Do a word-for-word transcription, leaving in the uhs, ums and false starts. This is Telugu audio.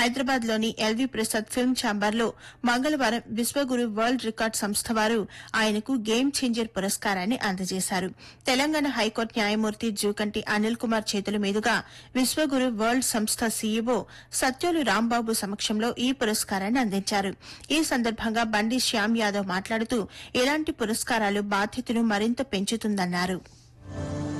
హైదరాబాద్ లోని ఎల్వీ ప్రసాద్ ఫిల్మ్ ఛాంబర్ లో మంగళవారం విశ్వగురు వరల్డ్ రికార్డ్ సంస్థ వారు ఆయనకు గేమ్ చేంజర్ పురస్కారాన్ని అందజేశారు. తెలంగాణ హైకోర్టు న్యాయమూర్తి జూకంటి అనిల్ కుమార్ చేతుల మీదుగా విశ్వగురు వరల్డ్ సంస్థ సీఈఓ సత్యోలు రాంబాబు సమక్షంలో ఈ పురస్కారాన్ని అందించారు. ఈ సందర్భంగా బండి శ్యామ్ యాదవ్ మాట్లాడుతూ ఇలాంటి పురస్కారాలు బాధ్యతను మరింత పెంచుతుందన్నారు.